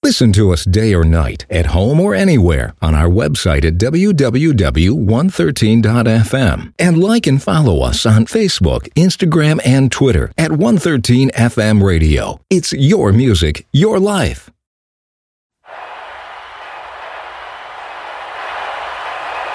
Listen to us day or night, at home or anywhere, on our website at www.113.fm. And like and follow us on Facebook, Instagram, and Twitter at 113 FM Radio. It's your music, your life.